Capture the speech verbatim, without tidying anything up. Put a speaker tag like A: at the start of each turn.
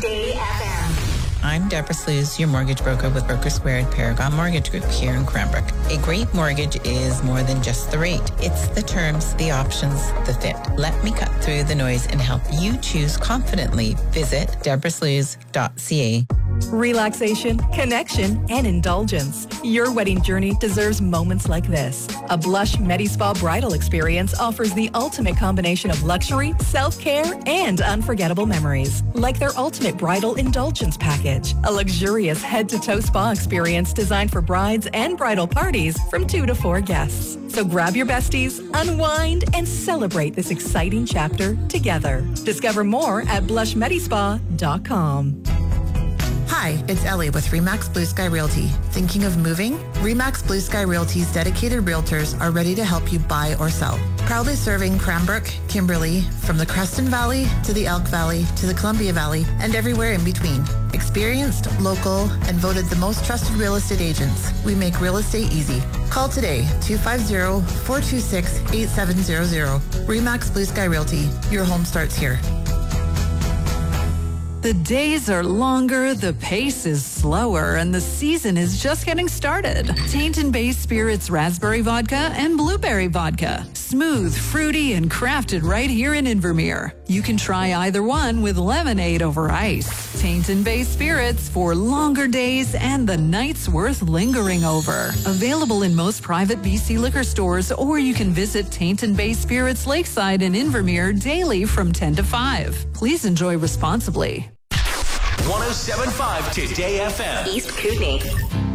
A: Today F M.
B: I'm Deborah Slews, your mortgage broker with Broker Squared Paragon Mortgage Group here in Cranbrook. A great mortgage is more than just the rate. It's the terms, the options, the fit. Let me cut through the noise and help you choose confidently. Visit deborah slews dot c a.
C: Relaxation, connection, and indulgence. Your wedding journey deserves moments like this. A Blush Medi-Spa bridal experience offers the ultimate combination of luxury, self-care, and unforgettable memories. Like their ultimate bridal indulgence package, a luxurious head-to-toe spa experience designed for brides and bridal parties from two to four guests. So grab your besties, unwind, and celebrate this exciting chapter together. Discover more at blush medi spa dot com.
D: Hi, it's Ellie with Remax Blue Sky Realty. Thinking of moving? Remax Blue Sky Realty's dedicated realtors are ready to help you buy or sell. Proudly serving Cranbrook, Kimberley, from the Creston Valley to the Elk Valley to the Columbia Valley and everywhere in between. Experienced, local, and voted the most trusted real estate agents. We make real estate easy. Call today, two five zero, four two six, eight seven zero zero. Remax Blue Sky Realty. Your home starts here.
E: The days are longer, the pace is slower, and the season is just getting started. Tainton Bay Spirits Raspberry Vodka and Blueberry Vodka. Smooth, fruity, and crafted right here in Invermere. You can try either one with lemonade over ice. Tainton Bay Spirits for longer days and the nights worth lingering over. Available in most private B C liquor stores, or you can visit Tainton Bay Spirits Lakeside in Invermere daily from ten to five. Please enjoy responsibly.
F: one oh seven point five Today F M.
A: East Kootenay.